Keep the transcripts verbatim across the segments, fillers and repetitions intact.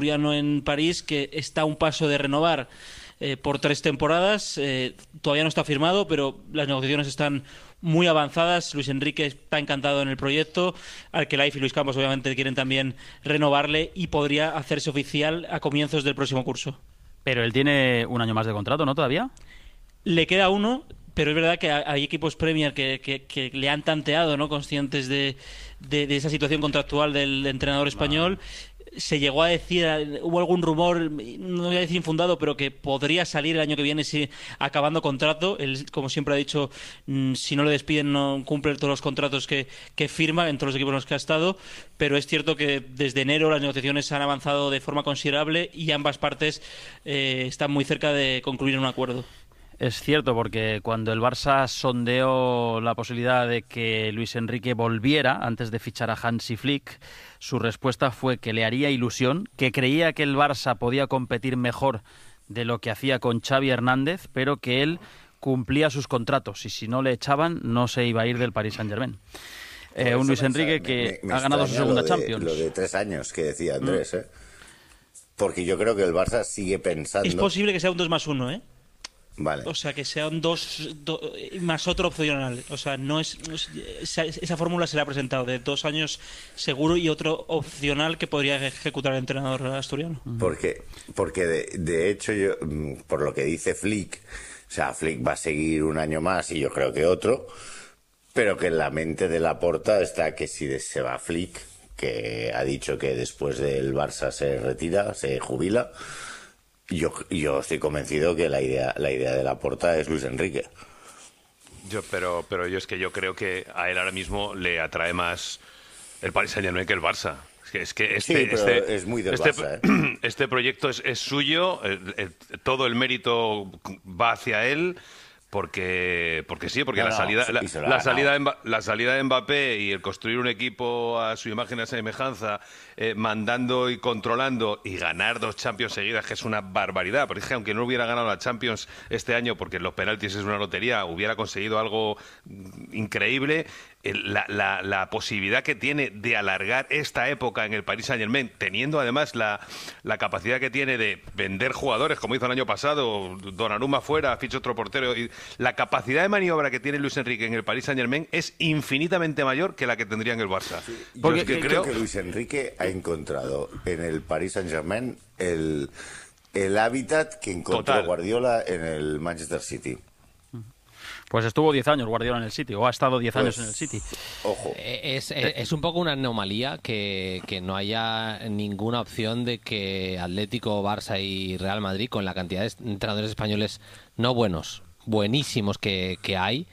asturiano en París, que está a un paso de renovar eh, por tres temporadas. Eh, todavía no está firmado, pero las negociaciones están muy avanzadas. Luis Enrique está encantado en el proyecto. Arquelaiz y Luis Campos obviamente quieren también renovarle y podría hacerse oficial a comienzos del próximo curso. Pero él tiene un año más de contrato, ¿no? ¿Todavía? Le queda uno, pero es verdad que hay equipos Premier que, que, que le han tanteado, ¿no? Conscientes de, de, de esa situación contractual del entrenador español. Vale. Se llegó a decir, hubo algún rumor, no voy a decir infundado, pero que podría salir el año que viene si acabando contrato. Él, como siempre ha dicho, si no le despiden no cumple todos los contratos que, que firma en todos los equipos en los que ha estado, pero es cierto que desde enero las negociaciones han avanzado de forma considerable y ambas partes eh, están muy cerca de concluir un acuerdo. Es cierto, porque cuando el Barça sondeó la posibilidad de que Luis Enrique volviera antes de fichar a Hansi Flick, su respuesta fue que le haría ilusión, que creía que el Barça podía competir mejor de lo que hacía con Xavi Hernández, pero que él cumplía sus contratos y si no le echaban no se iba a ir del Paris Saint-Germain. Eh, un Luis Enrique me, que me, me ha ganado su segunda lo de, Champions. Lo de tres años que decía Andrés, mm. ¿eh? Porque yo creo que el Barça sigue pensando... Es posible que sea un dos más uno, ¿eh? Vale. O sea, que sea un dos do, más otro opcional. O sea, no es, no es esa, esa fórmula se le ha presentado de dos años seguro y otro opcional que podría ejecutar el entrenador asturiano. Porque, porque de, de hecho, yo, por lo que dice Flick, o sea, Flick va a seguir un año más y yo creo que otro, pero que en la mente de Laporta está que si se va Flick, que ha dicho que después del Barça se retira, se jubila. Yo, yo estoy convencido que la idea la idea de Laporta es Luis Enrique. Yo, pero, pero yo es que yo creo que a él ahora mismo le atrae más el Paris Saint-Germain que el Barça. Es que, es que este, sí, pero este, es muy del este, Barça, ¿eh? Este proyecto es, es suyo, el, el, todo el mérito va hacia él. Porque, porque sí, porque no, la salida, no, la, la, salida de, la salida de Mbappé y el construir un equipo a su imagen y a semejanza, eh, mandando y controlando y ganar dos Champions seguidas, que es una barbaridad. Porque es que aunque no hubiera ganado la Champions este año, porque los penaltis es una lotería, hubiera conseguido algo increíble. La, la, la posibilidad que tiene de alargar esta época en el Paris Saint-Germain, teniendo además la, la capacidad que tiene de vender jugadores, como hizo el año pasado, Donnarumma fuera, ficha otro portero, y la capacidad de maniobra que tiene Luis Enrique en el Paris Saint-Germain es infinitamente mayor que la que tendría en el Barça. Sí, porque yo creo que Luis Enrique ha encontrado en el Paris Saint-Germain el, el hábitat que encontró Total. Guardiola en el Manchester City. Pues estuvo diez años Guardiola en el City, o ha estado diez pues, años en el City. Ojo. Es, es, es un poco una anomalía que, que no haya ninguna opción de que Atlético, Barça y Real Madrid, con la cantidad de entrenadores españoles no buenos, buenísimos que, que hay,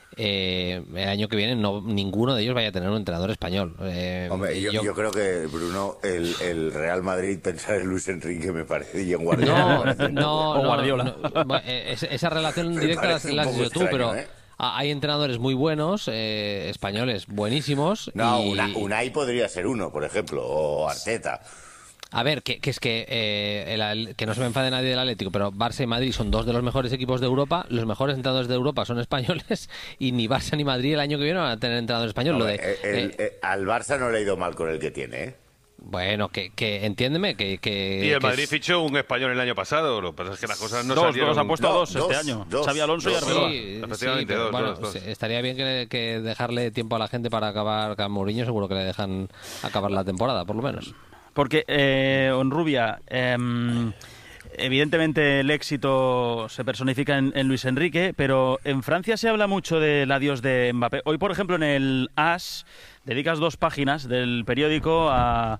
eh, el año que viene no ninguno de ellos vaya a tener un entrenador español. Eh, Hombre, yo, yo... yo creo que, Bruno, el, el Real Madrid pensar en Luis Enrique me parece, y en Guardiola. No, no, o Guardiola. No, no, esa relación directa la has dicho tú, pero ¿eh? Hay entrenadores muy buenos, eh, españoles buenísimos. No, y... una, Unai podría ser uno, por ejemplo, o Arteta. A ver, que, que es que eh, el, que no se me enfade nadie del Atlético, pero Barça y Madrid son dos de los mejores equipos de Europa, los mejores entrenadores de Europa son españoles y ni Barça ni Madrid el año que viene van a tener entrenador español. No, Lo de, el, el, eh, al Barça no le ha ido mal con el que tiene, ¿eh? Bueno, que, que entiéndeme que, que... Y el que Madrid es... fichó un español el año pasado, lo que pasa es que las cosas no dos, salieron... Dos, ha puesto no, dos, dos este año, dos, Xabi Alonso dos, y Arbeloa. Sí, Efectivamente, sí, dos, bueno, dos, dos. Estaría bien que, que dejarle tiempo a la gente para acabar con Mourinho, seguro que le dejan acabar la temporada, por lo menos. Porque, eh, Onrubia, eh, evidentemente el éxito se personifica en, en Luis Enrique, pero en Francia se habla mucho del adiós de Mbappé. Hoy, por ejemplo, en el As, dedicas dos páginas del periódico a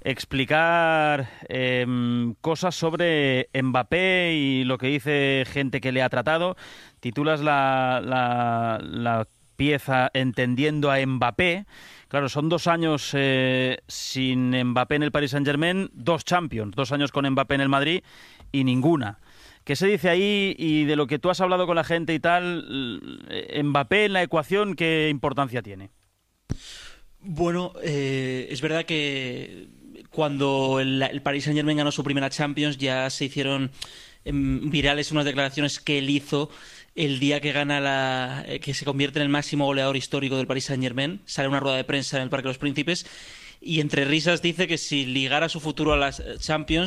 explicar eh, cosas sobre Mbappé y lo que dice gente que le ha tratado. Titulas la, la, la pieza Entendiendo a Mbappé. Claro, son dos años eh, sin Mbappé en el Paris Saint-Germain, dos Champions, dos años con Mbappé en el Madrid y ninguna. ¿Qué se dice ahí y de lo que tú has hablado con la gente y tal, Mbappé en la ecuación, qué importancia tiene? Bueno, eh, es verdad que cuando el, el Paris Saint-Germain ganó su primera Champions ya se hicieron eh, virales unas declaraciones que él hizo el día que gana la que se convierte en el máximo goleador histórico del Paris Saint-Germain. Sale una rueda de prensa en el Parque de los Príncipes y entre risas dice que si ligara su futuro a las Champions